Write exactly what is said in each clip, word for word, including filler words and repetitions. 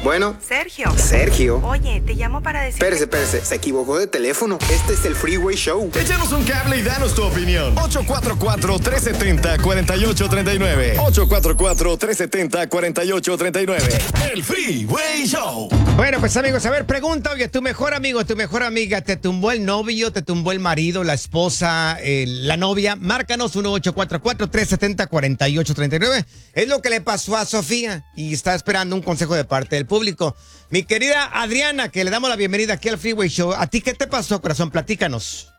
Bueno. Sergio. Sergio. Oye, te llamo para decir... Espérese, espérese. Se equivocó de teléfono. Este es el Freeway Show. Échanos un cable y danos tu opinión. ocho cuatro cuatro, tres siete cero, cuatro ocho tres nueve. ocho cuatro cuatro, tres siete cero, cuatro ocho tres nueve. El Freeway Show. Bueno, pues amigos, a ver, pregunta, oye, tu mejor amigo, tu mejor amiga, ¿te tumbó el novio, te tumbó el marido, la esposa, eh, la novia? Márcanos uno ocho cuatro cuatro, tres siete cero, cuatro ocho tres nueve. Es lo que le pasó a Sofía y está esperando un consejo de parte del público. Mi querida Adriana, que le damos la bienvenida aquí al Freeway Show. ¿A ti qué te pasó, corazón? Platícanos.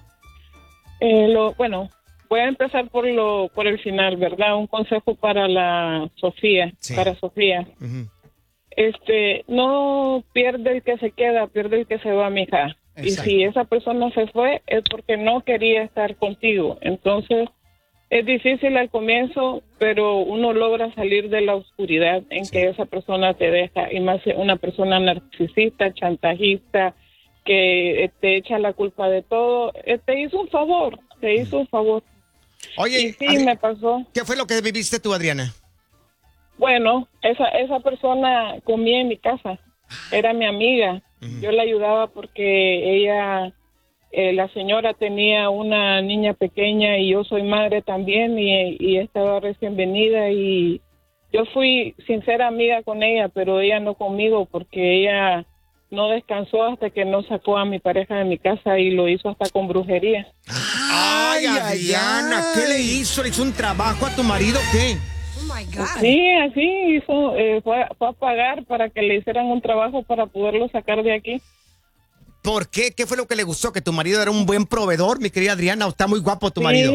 Eh, lo, bueno, voy a empezar por lo por el final, ¿verdad? Un consejo para la Sofía, sí. para Sofía. Uh-huh. Este, no pierde el que se queda, pierde el que se va, mija. Exacto. Y si esa persona se fue es porque no quería estar contigo. Entonces, es difícil al comienzo, pero uno logra salir de la oscuridad en sí. que esa persona te deja, y más una persona narcisista, chantajista, que te echa la culpa de todo. Te hizo un favor, te hizo un favor. Oye, y sí, Adri- me pasó. ¿Qué fue lo que viviste tú, Adriana? Bueno, esa esa persona comía en mi casa, era mi amiga. Uh-huh. Yo la ayudaba porque ella, eh, la señora tenía una niña pequeña y yo soy madre también y, y estaba recién venida y yo fui sincera amiga con ella, pero ella no conmigo porque ella no descansó hasta que no sacó a mi pareja de mi casa y lo hizo hasta con brujería. Ay, Adriana, ¿qué le hizo? ¿Le hizo un trabajo a tu marido o qué? Oh my God. Sí, así hizo, eh, fue, fue a pagar para que le hicieran un trabajo para poderlo sacar de aquí. ¿Por qué? ¿Qué fue lo que le gustó? ¿Que tu marido era un buen proveedor, mi querida Adriana? ¿O está muy guapo tu sí. marido?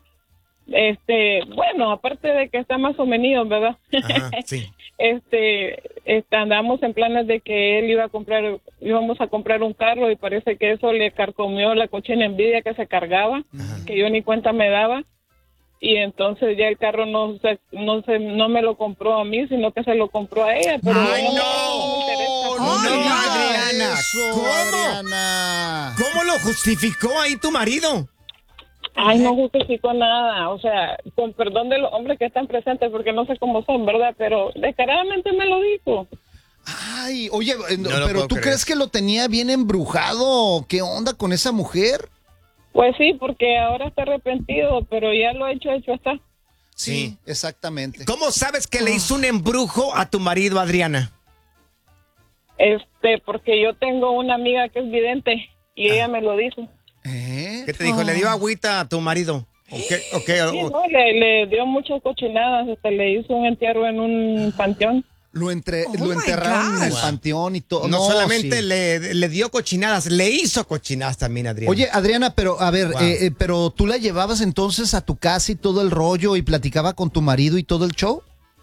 Este, bueno, aparte de que está más o menos, ¿verdad? Ajá, sí. este, este, andamos en planes de que él iba a comprar, íbamos a comprar un carro y parece que eso le carcomió la cochina envidia que se cargaba, ajá. que yo ni cuenta me daba. Y entonces ya el carro no se, no se, no me lo compró a mí, sino que se lo compró a ella. Pero ¡ay, no! No, no, no, no, Adriana. ¿Cómo? Adriana. ¿Cómo lo justificó ahí tu marido? Ay, no justificó nada. O sea, con perdón de los hombres que están presentes, porque no sé cómo son, ¿verdad? Pero descaradamente me lo dijo. Ay, oye, no, no pero ¿tú creer. crees que lo tenía bien embrujado? ¿Qué onda con esa mujer? Pues sí, porque ahora está arrepentido, pero ya lo hecho, hecho está. Sí, sí. Exactamente. ¿Cómo sabes que le hizo un embrujo a tu marido, Adriana? Este, porque yo tengo una amiga que es vidente y ah. ella me lo dijo. ¿Eh? ¿Qué te dijo? Oh. ¿Le dio agüita a tu marido? ¿O qué? ¿O qué? Sí, no, le, le dio muchas cochinadas, hasta le hizo un entierro en un panteón. Lo, entre, oh lo enterraron en el wow. panteón y todo. No, no solamente sí. le, le dio cochinadas, le hizo cochinadas también, Adriana. Oye, Adriana, pero a ver, wow. eh, eh, pero tú la llevabas entonces a tu casa y todo el rollo y platicaba con tu marido y todo el show.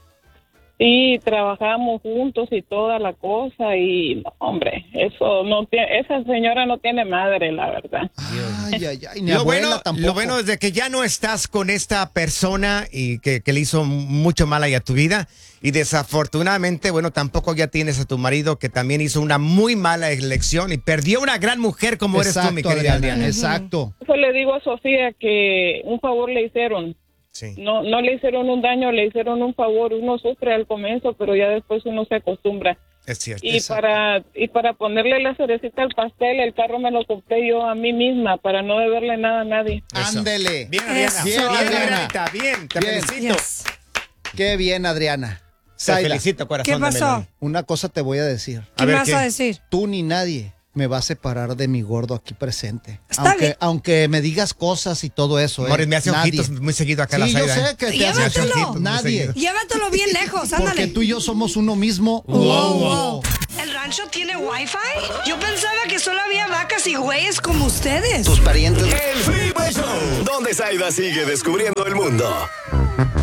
Sí, trabajábamos juntos y toda la cosa y, hombre, eso no tiene, esa señora no tiene madre, la verdad. Ay, ay, ay, ni lo abuela bueno, tampoco. Lo bueno es de que ya no estás con esta persona y que, que le hizo mucho mal ahí a tu vida y desafortunadamente, bueno, tampoco ya tienes a tu marido que también hizo una muy mala elección y perdió una gran mujer como exacto, eres tú, mi querida Adriana. Adriana. Exacto. Eso le digo a Sofía que un favor le hicieron. Sí. No, no le hicieron un daño, le hicieron un favor. Uno sufre al comienzo, pero ya después uno se acostumbra. Es cierto. Y exacto. para y para ponerle la cerecita al pastel, el carro me lo compré yo a mí misma para no deberle nada a nadie. Ándele. Bien, Adriana. Bien, bien, Adriana. Adriana. Bien, te bien. felicito. Yes. Qué bien, Adriana. Te Zaida, felicito, corazón. ¿Qué pasó? Una cosa te voy a decir. ¿Qué a ver, me vas ¿qué? a decir? Tú ni nadie me va a separar de mi gordo aquí presente. Está aunque, bien. aunque me digas cosas y todo eso. Morris, ¿eh? me hace nadie. ojitos muy seguido acá sí, la yo Zaida. sé que te Llévatelo. hace ojitos. Nadie. Llévatelo bien lejos, ándale. Porque tú y yo somos uno mismo. Wow, wow. wow. ¿El rancho tiene wifi? Yo pensaba que solo había vacas y güeyes como ustedes. Tus parientes. El Freeway Show, donde Zaida sigue descubriendo el mundo.